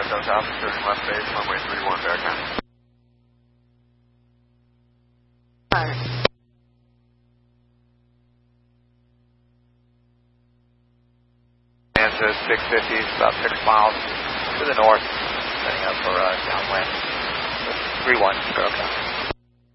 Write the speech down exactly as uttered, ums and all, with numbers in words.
uh, Delta Alpha, turning left base, runway three one, Bear County. Answer six fifty, about six miles to the north, setting up for uh, downwind. three one, Bear County.